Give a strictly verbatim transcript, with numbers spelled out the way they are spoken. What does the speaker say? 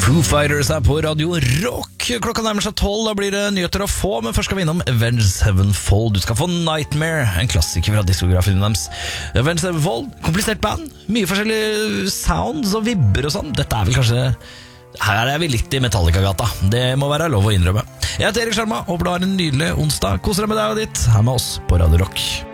Foo Fighters er på Radio Rock. Klokka nærmer seg tolv, da blir det nyheter å få, men først skal vi innom Avenged Sevenfold. Du skal få Nightmare, en klassiker fra diskografien deres. Avenged Sevenfold, komplisert band, mye forskjellige sounds og vibber og sånn. Dette er vel kanskje... Her er vi litt i Metallica-gata. Det må være lov å innrømme. Jeg heter Erik Sharma, håper du har en nydelig onsdag. Koser deg med deg og ditt, her med oss på Radio Rock.